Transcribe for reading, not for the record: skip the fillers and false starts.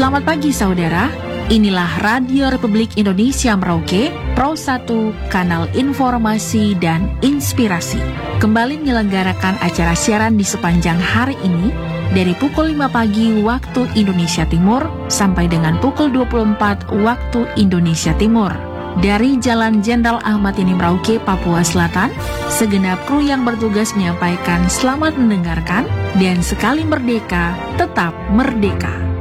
Selamat pagi saudara, inilah Radio Republik Indonesia Merauke, Pro 1, Kanal Informasi dan Inspirasi. Kembali menyelenggarakan acara siaran di sepanjang hari ini, dari pukul 5 pagi waktu Indonesia Timur, sampai dengan pukul 24 waktu Indonesia Timur. Dari Jalan Jenderal Ahmad Yani Merauke, Papua Selatan, segenap kru yang bertugas menyampaikan selamat mendengarkan, dan sekali merdeka, tetap merdeka.